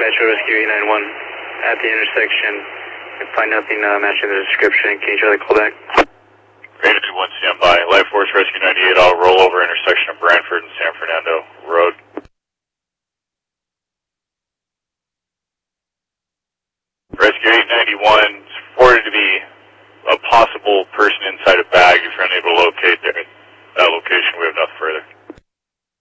Metro Rescue 891 at the intersection. I find nothing matching the description. Can you try to call back? Ranger 1 stand by. Life Force Rescue 98, I'll roll over intersection of Brantford and San Fernando Road.